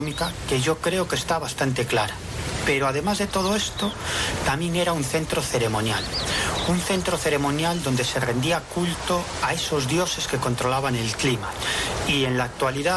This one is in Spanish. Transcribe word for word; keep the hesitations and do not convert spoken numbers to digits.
que yo creo que está bastante clara. Pero además de todo esto, también era un centro ceremonial. Un centro ceremonial donde se rendía culto a esos dioses que controlaban el clima. Y en la actualidad